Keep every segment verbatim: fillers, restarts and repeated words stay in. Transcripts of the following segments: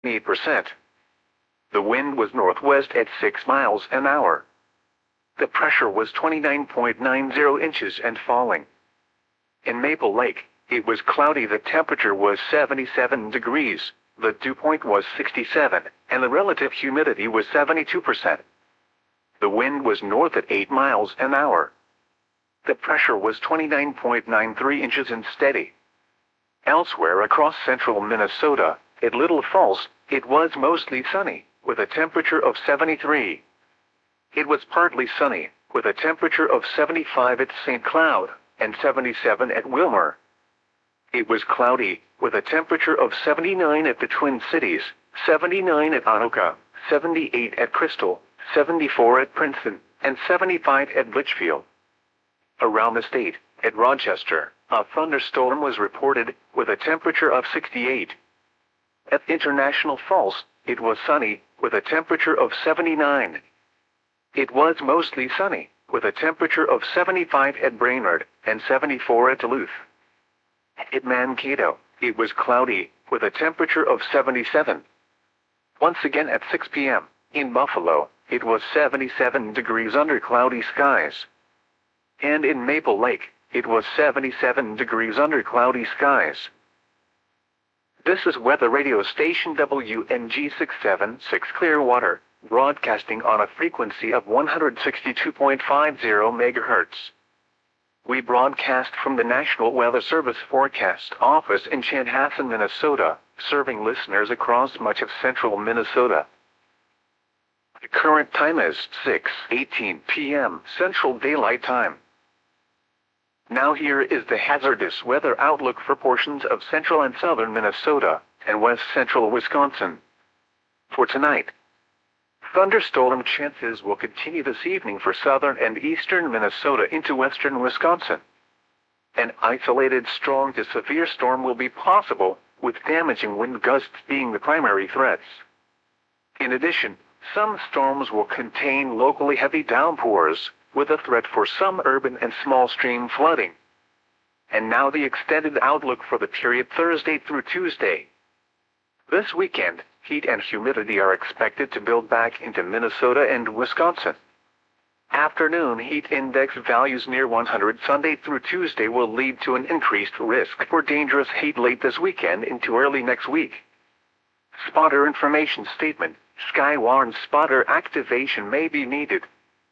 eight percent. The wind was northwest at six miles an hour. The pressure was twenty-nine point nine zero inches and falling. In Maple Lake, it was cloudy. The temperature was seventy-seven degrees, the dew point was sixty-seven, and the relative humidity was seventy-two percent. The wind was north at eight miles an hour. The pressure was twenty-nine point nine three inches and steady. Elsewhere across central Minnesota, at Little Falls, it was mostly sunny, with a temperature of seventy-three. It was partly sunny, with a temperature of seventy-five at Saint Cloud, and seventy-seven at Wilmer. It was cloudy, with a temperature of seventy-nine at the Twin Cities, seventy-nine at Anoka, seventy-eight at Crystal, seventy-four at Princeton, and seventy-five at Litchfield. Around the state, at Rochester, a thunderstorm was reported, with a temperature of sixty-eight. At International Falls, it was sunny, with a temperature of seventy-nine. It was mostly sunny, with a temperature of seventy-five at Brainerd, and seventy-four at Duluth. At Mankato, it was cloudy, with a temperature of seventy-seven. Once again at six p m, in Buffalo, it was seventy-seven degrees under cloudy skies. And in Maple Lake, it was seventy-seven degrees under cloudy skies. This is weather radio station W N G six seven six Clearwater, broadcasting on a frequency of one hundred sixty-two point five zero megahertz. We broadcast from the National Weather Service Forecast Office in Chanhassen, Minnesota, serving listeners across much of central Minnesota. The current time is six eighteen p m Central Daylight Time. Now here is the hazardous weather outlook for portions of central and southern Minnesota, and west central Wisconsin. For tonight, thunderstorm chances will continue this evening for southern and eastern Minnesota into western Wisconsin. An isolated strong to severe storm will be possible, with damaging wind gusts being the primary threats. In addition, some storms will contain locally heavy downpours, with a threat for some urban and small stream flooding. And now the extended outlook for the period Thursday through Tuesday. This weekend, heat and humidity are expected to build back into Minnesota and Wisconsin. Afternoon heat index values near one hundred Sunday through Tuesday will lead to an increased risk for dangerous heat late this weekend into early next week. Spotter information statement: Skywarn spotter activation may be needed.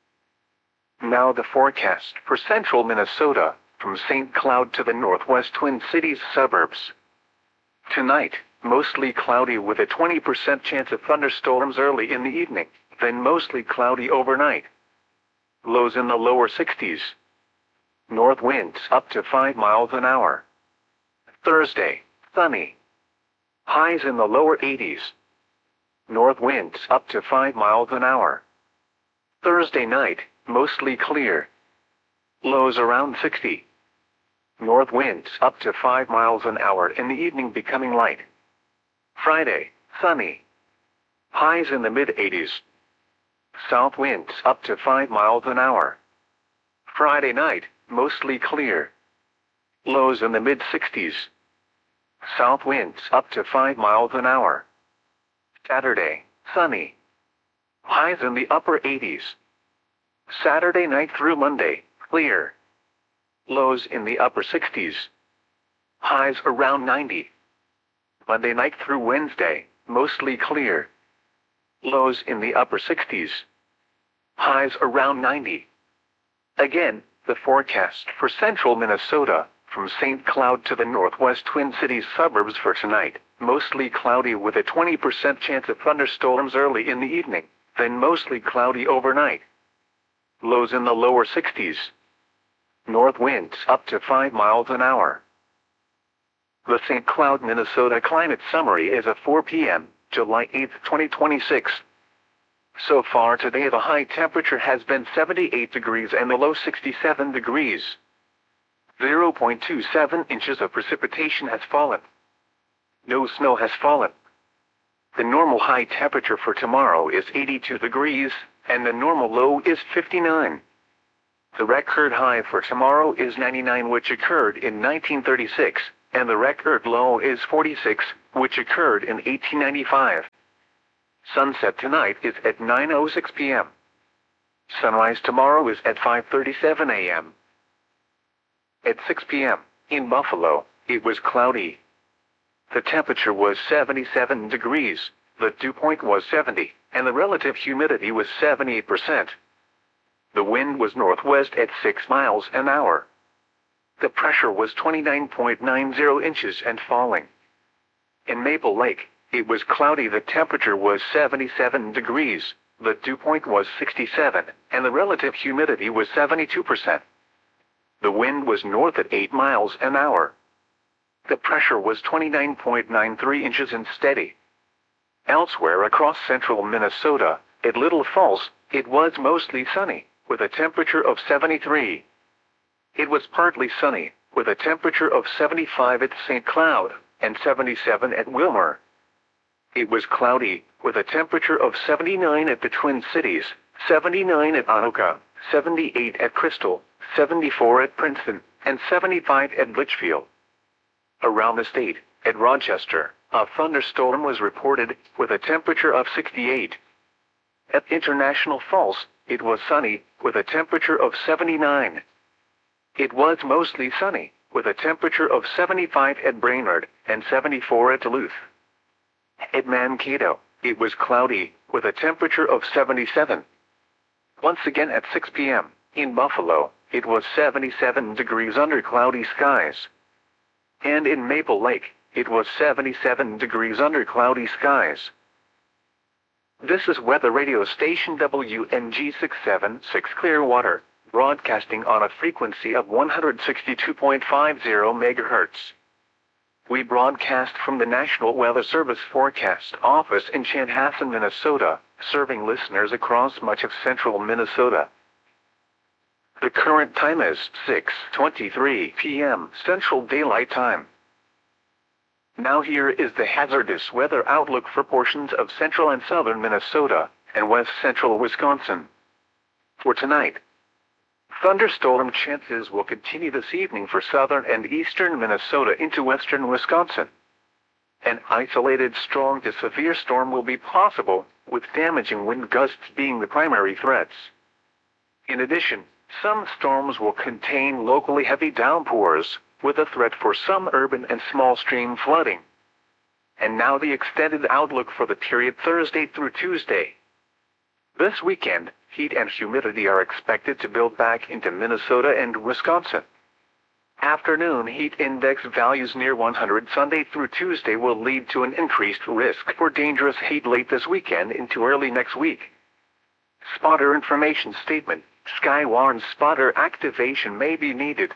Now the forecast for central Minnesota, from Saint Cloud to the northwest Twin Cities suburbs. Tonight, mostly cloudy with a twenty percent chance of thunderstorms early in the evening, then mostly cloudy overnight. Lows in the lower sixties. North winds up to five miles an hour. Thursday, sunny. Highs in the lower eighties. North winds up to five miles an hour. Thursday night, mostly clear. Lows around sixty. North winds up to five miles an hour in the evening becoming light. Friday, sunny. Highs in the mid eighties. South winds up to five miles an hour. Friday night, mostly clear. Lows in the mid sixties. South winds up to five miles an hour. Saturday, sunny. Highs in the upper eighties. Saturday night through Monday, clear. Lows in the upper sixties. Highs around ninety. Monday night through Wednesday, mostly clear. Lows in the upper sixties. Highs around ninety. Again, the forecast for central Minnesota, from Saint Cloud to the northwest Twin Cities suburbs for tonight, mostly cloudy with a twenty percent chance of thunderstorms early in the evening, then mostly cloudy overnight. Lows in the lower sixties. North winds up to five miles an hour. The Saint Cloud, Minnesota Climate Summary is at four p m, July eighth, twenty twenty-six. So far today the high temperature has been seventy-eight degrees and the low sixty-seven degrees. zero point two seven inches of precipitation has fallen. No snow has fallen. The normal high temperature for tomorrow is eighty-two degrees, and the normal low is fifty-nine. The record high for tomorrow is ninety-nine, which occurred in nineteen thirty-six, and the record low is forty-six, which occurred in eighteen ninety-five. Sunset tonight is at nine oh six p m Sunrise tomorrow is at five thirty-seven a m At six p m in Buffalo, it was cloudy. The temperature was seventy-seven degrees, the dew point was seventy, and the relative humidity was seventy-eight percent. The wind was northwest at six miles an hour. The pressure was twenty-nine point nine zero inches and falling. In Maple Lake, it was cloudy. The temperature was seventy-seven degrees, the dew point was sixty-seven, and the relative humidity was seventy-two percent. The wind was north at eight miles an hour. The pressure was twenty-nine point nine three inches and steady. Elsewhere across central Minnesota, at Little Falls, it was mostly sunny, with a temperature of seventy-three. It was partly sunny, with a temperature of seventy-five at Saint Cloud, and seventy-seven at Wilmer. It was cloudy, with a temperature of seventy-nine at the Twin Cities, seventy-nine at Anoka, seventy-eight at Crystal, seventy-four at Princeton, and seventy-five at Litchfield. Around the state, at Rochester, a thunderstorm was reported, with a temperature of sixty-eight. At International Falls, it was sunny, with a temperature of seventy-nine. It was mostly sunny, with a temperature of seventy-five at Brainerd, and seventy-four at Duluth. At Mankato, it was cloudy, with a temperature of seventy-seven. Once again at six p m in Buffalo, it was seventy-seven degrees under cloudy skies. And in Maple Lake, it was seventy-seven degrees under cloudy skies. This is weather radio station W N G six seventy-six Clearwater, broadcasting on a frequency of one hundred sixty-two point five zero megahertz. We broadcast from the National Weather Service Forecast Office in Chanhassen, Minnesota, serving listeners across much of central Minnesota. The current time is six twenty-three p m Central Daylight Time. Now here is the hazardous weather outlook for portions of central and southern Minnesota, and west central Wisconsin. For tonight, thunderstorm chances will continue this evening for southern and eastern Minnesota into western Wisconsin. An isolated strong to severe storm will be possible, with damaging wind gusts being the primary threats. In addition, some storms will contain locally heavy downpours, with a threat for some urban and small stream flooding. And now the extended outlook for the period Thursday through Tuesday. This weekend, heat and humidity are expected to build back into Minnesota and Wisconsin. Afternoon heat index values near one hundred Sunday through Tuesday will lead to an increased risk for dangerous heat late this weekend into early next week. Spotter information statement: Skywarn spotter activation may be needed.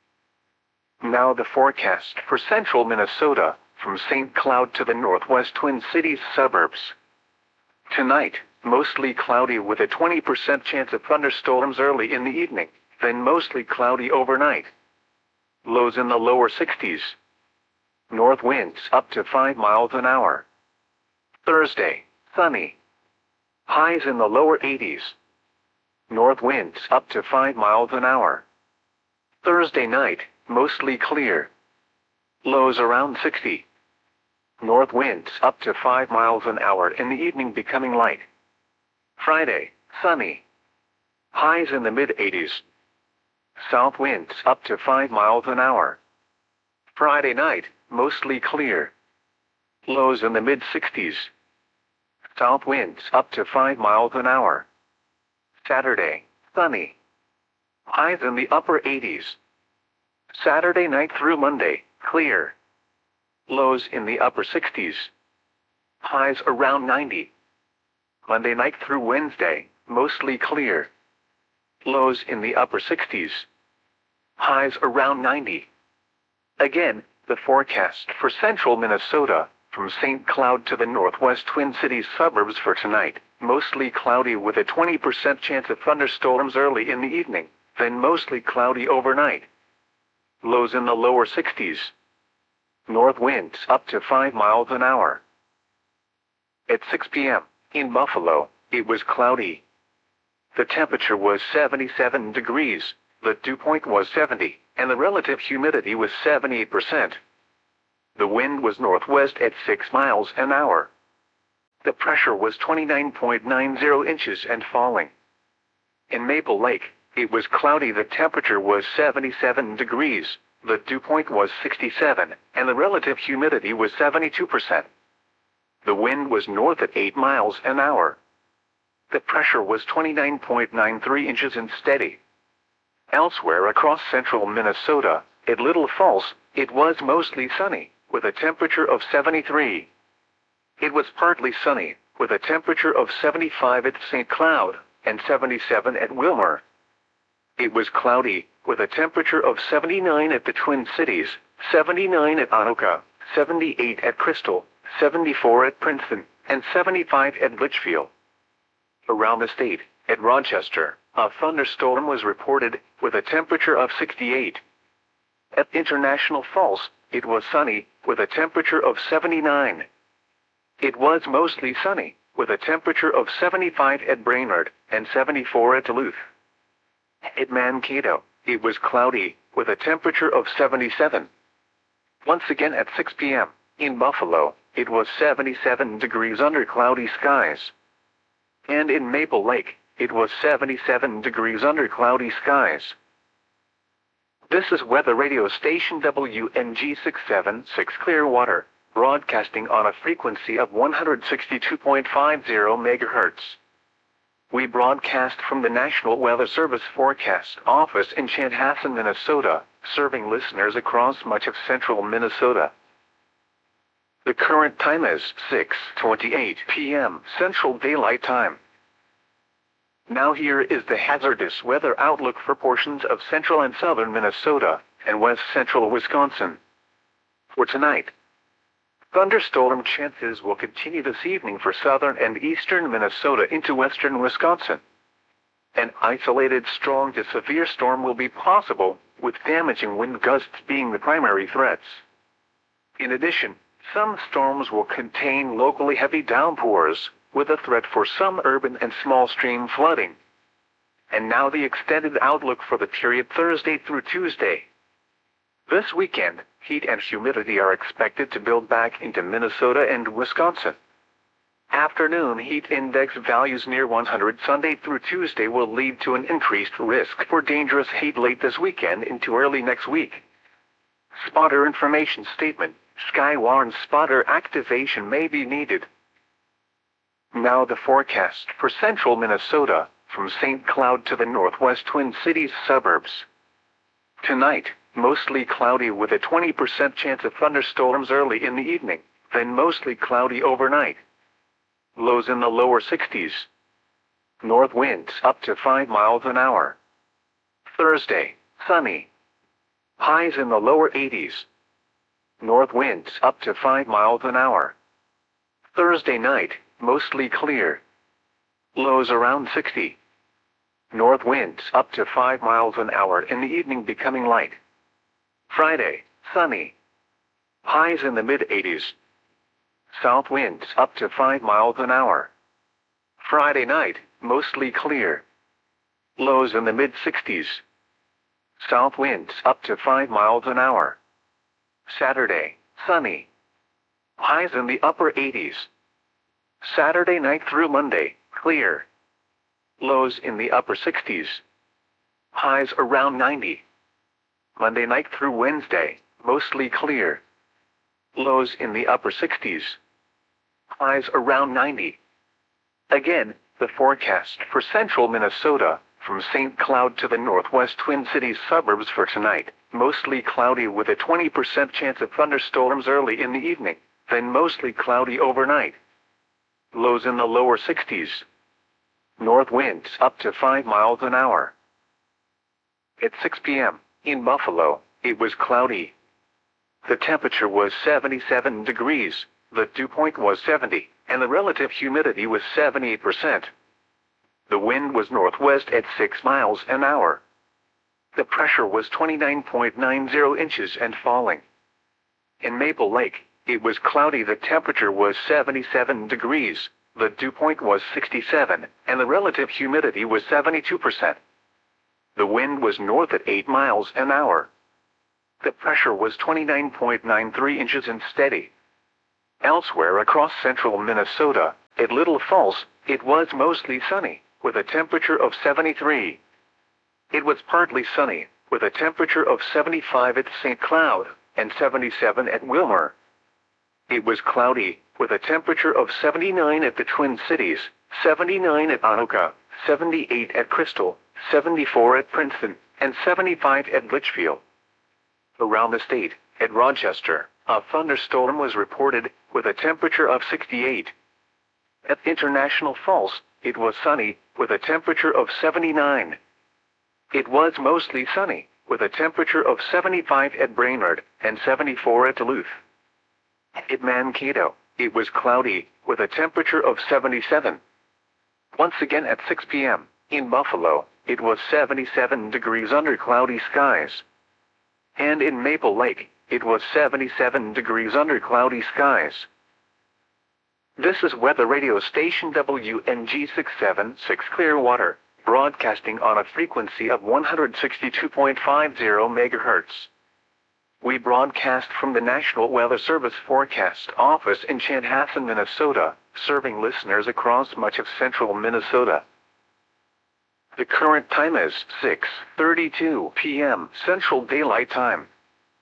Now the forecast for central Minnesota, from Saint Cloud to the northwest Twin Cities suburbs. Tonight, mostly cloudy with a twenty percent chance of thunderstorms early in the evening, then mostly cloudy overnight. Lows in the lower sixties. North winds up to five miles an hour. Thursday, sunny. Highs in the lower eighties. North winds up to five miles an hour. Thursday night, mostly clear. Lows around sixty. North winds up to five miles an hour in the evening becoming light. Friday, sunny. Highs in the mid eighties. South winds up to five miles an hour. Friday night, mostly clear. Lows in the mid sixties. South winds up to five miles an hour. Saturday, sunny. Highs in the upper eighties. Saturday night through Monday, clear. Lows in the upper sixties. Highs around ninety. Monday night through Wednesday, mostly clear. Lows in the upper sixties. Highs around ninety. Again, the forecast for central Minnesota, from Saint Cloud to the northwest Twin Cities suburbs for tonight, mostly cloudy with a twenty percent chance of thunderstorms early in the evening, then mostly cloudy overnight. Lows in the lower sixties. North winds up to five miles an hour. At six p m in Buffalo, it was cloudy. The temperature was seventy-seven degrees, the dew point was seventy, and the relative humidity was seventy-eight percent. The wind was northwest at six miles an hour. The pressure was twenty-nine point nine zero inches and falling. In Maple Lake, it was cloudy. The temperature was seventy-seven degrees, the dew point was sixty-seven, and the relative humidity was seventy-two percent. The wind was north at eight miles an hour. The pressure was twenty-nine point nine three inches and steady. Elsewhere across central Minnesota, at Little Falls, it was mostly sunny, with a temperature of seventy-three. It was partly sunny, with a temperature of seventy-five at Saint Cloud, and seventy-seven at Wilmer. It was cloudy, with a temperature of seventy-nine at the Twin Cities, seventy-nine at Anoka, seventy-eight at Crystal, seventy-four at Princeton, and seventy-five at Litchfield. Around the state, at Rochester, a thunderstorm was reported, with a temperature of sixty-eight. At International Falls, it was sunny, with a temperature of seventy-nine. It was mostly sunny, with a temperature of seventy-five at Brainerd, and seventy-four at Duluth. At Mankato, it was cloudy, with a temperature of seventy-seven. Once again at six p m, in Buffalo, it was seventy-seven degrees under cloudy skies. And in Maple Lake, it was seventy-seven degrees under cloudy skies. This is weather radio station W N G six seven six Clearwater, broadcasting on a frequency of one hundred sixty-two point five zero megahertz. We broadcast from the National Weather Service Forecast Office in Chanhassen, Minnesota, serving listeners across much of central Minnesota. The current time is six twenty-eight p m Central Daylight Time. Now here is the hazardous weather outlook for portions of central and southern Minnesota, and west central Wisconsin. For tonight, thunderstorm chances will continue this evening for southern and eastern Minnesota into western Wisconsin. An isolated strong to severe storm will be possible, with damaging wind gusts being the primary threats. In addition, some storms will contain locally heavy downpours, with a threat for some urban and small stream flooding. And now the extended outlook for the period Thursday through Tuesday. This weekend, heat and humidity are expected to build back into Minnesota and Wisconsin. Afternoon heat index values near one hundred Sunday through Tuesday will lead to an increased risk for dangerous heat late this weekend into early next week. Spotter information statement: Skywarn spotter activation may be needed. Now the forecast for central Minnesota, from Saint Cloud to the northwest Twin Cities suburbs. Tonight, mostly cloudy with a twenty percent chance of thunderstorms early in the evening, then mostly cloudy overnight. Lows in the lower sixties. North winds up to five miles an hour. Thursday, sunny. Highs in the lower eighties. North winds up to five miles an hour. Thursday night, mostly clear. Lows around sixty. North winds up to five miles an hour in the evening becoming light. Friday, sunny. Highs in the mid eighties. South winds up to five miles an hour. Friday night, mostly clear. Lows in the mid sixties. South winds up to five miles an hour. Saturday, sunny. Highs in the upper eighties. Saturday night through Monday, clear. Lows in the upper sixties. Highs around ninety. Monday night through Wednesday, mostly clear. Lows in the upper sixties. Highs around ninety. Again, the forecast for central Minnesota, from Saint Cloud to the northwest Twin Cities suburbs for tonight, mostly cloudy with a twenty percent chance of thunderstorms early in the evening, then mostly cloudy overnight. Lows in the lower sixties. North winds up to five miles an hour. At six p m, in Buffalo, it was cloudy. The temperature was seventy-seven degrees, the dew point was seventy, and the relative humidity was seventy-eight percent. The wind was northwest at six miles an hour. The pressure was twenty-nine point nine zero inches and falling. In Maple Lake, it was cloudy. The temperature was seventy-seven degrees, the dew point was sixty-seven, and the relative humidity was seventy-two percent. The wind was north at eight miles an hour. The pressure was twenty-nine point nine three inches and steady. Elsewhere across central Minnesota, at Little Falls, it was mostly sunny, with a temperature of seventy-three. It was partly sunny, with a temperature of seventy-five at Saint Cloud, and seventy-seven at Wilmer. It was cloudy, with a temperature of seventy-nine at the Twin Cities, seventy-nine at Anoka, seventy-eight at Crystal, seventy-four at Princeton, and seventy-five at Litchfield. Around the state, at Rochester, a thunderstorm was reported, with a temperature of sixty-eight. At International Falls, it was sunny, with a temperature of seventy-nine. It was mostly sunny, with a temperature of seventy-five at Brainerd, and seventy-four at Duluth. At Mankato, it was cloudy, with a temperature of seventy-seven. Once again at six p m, in Buffalo, it was seventy-seven degrees under cloudy skies. And in Maple Lake, it was seventy-seven degrees under cloudy skies. This is weather radio station W N G six seven six Clearwater, broadcasting on a frequency of one hundred sixty-two point five zero megahertz. We broadcast from the National Weather Service Forecast Office in Chanhassen, Minnesota, serving listeners across much of central Minnesota. The current time is six thirty-two p m Central Daylight Time.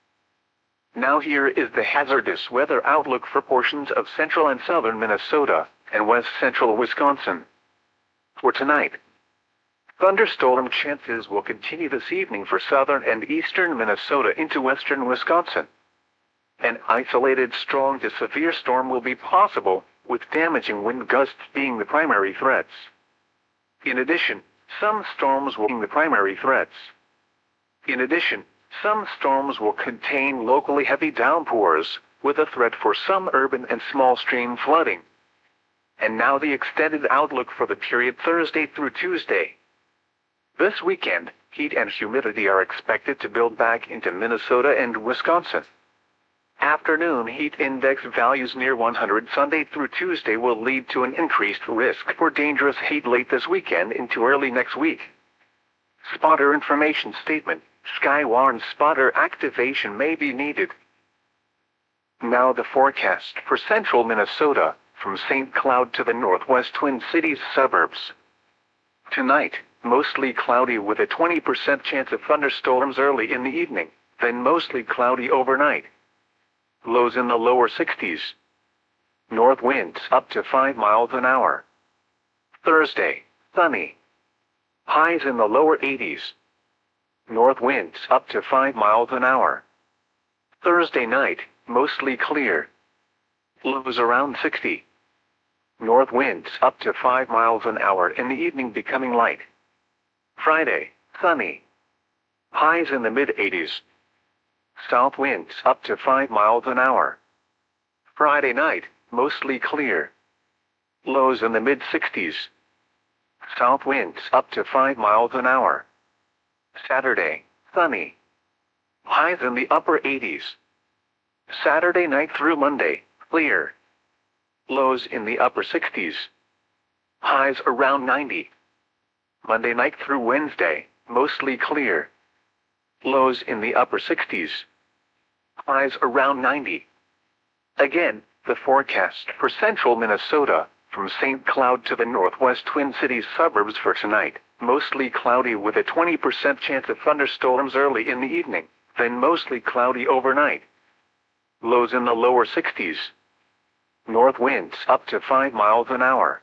Now here is the hazardous weather outlook for portions of central and southern Minnesota, and west central Wisconsin. For tonight, thunderstorm chances will continue this evening for southern and eastern Minnesota into western Wisconsin. An isolated strong to severe storm will be possible, with damaging wind gusts being the primary threats. In addition, some storms will be the primary threats. In addition, some storms will contain locally heavy downpours, with a threat for some urban and small stream flooding. And now the extended outlook for the period Thursday through Tuesday. This weekend, heat and humidity are expected to build back into Minnesota and Wisconsin. Afternoon heat index values near one hundred Sunday through Tuesday will lead to an increased risk for dangerous heat late this weekend into early next week. Spotter information statement: Skywarn spotter activation may be needed. Now the forecast for central Minnesota, from Saint Cloud to the northwest Twin Cities suburbs. Tonight, mostly cloudy with a twenty percent chance of thunderstorms early in the evening, then mostly cloudy overnight. Lows in the lower sixties. North winds up to five miles an hour. Thursday, sunny. Highs in the lower eighties. North winds up to five miles an hour. Thursday night, mostly clear. Lows around sixty. North winds up to five miles an hour in the evening becoming light. Friday, sunny. Highs in the mid eighties. South winds up to five miles an hour. Friday night, mostly clear. Lows in the mid sixties. South winds up to five miles an hour. Saturday, sunny. Highs in the upper eighties. Saturday night through Monday, clear. Lows in the upper sixties. Highs around ninety. Monday night through Wednesday, mostly clear. Lows in the upper sixties. Highs around ninety. Again, the forecast for central Minnesota, from Saint Cloud to the northwest Twin Cities suburbs for tonight, mostly cloudy with a twenty percent chance of thunderstorms early in the evening, then mostly cloudy overnight. Lows in the lower sixties. North winds up to five miles an hour.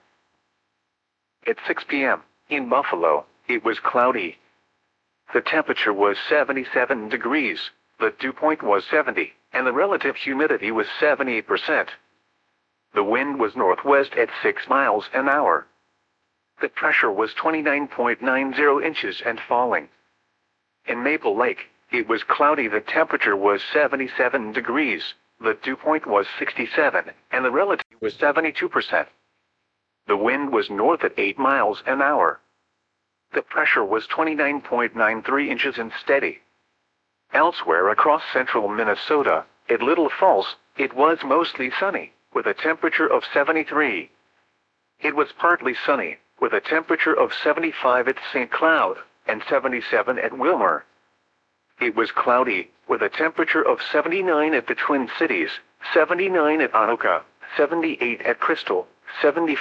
At six p m, in Buffalo, it was cloudy. The temperature was seventy-seven degrees, the dew point was seventy, and the relative humidity was seventy-eight percent. The wind was northwest at six miles an hour. The pressure was twenty-nine point nine zero inches and falling. In Maple Lake, it was cloudy. The temperature was seventy-seven degrees, the dew point was sixty-seven, and the relative was seventy-two percent. The wind was north at eight miles an hour. The pressure was twenty-nine point nine three inches and steady. Elsewhere across central Minnesota, at Little Falls, it was mostly sunny, with a temperature of seventy-three. It was partly sunny, with a temperature of seventy-five at Saint Cloud, and seventy-seven at Wilmer. It was cloudy, with a temperature of seventy-nine at the Twin Cities, seventy-nine at Anoka, seventy-eight at Crystal, seventy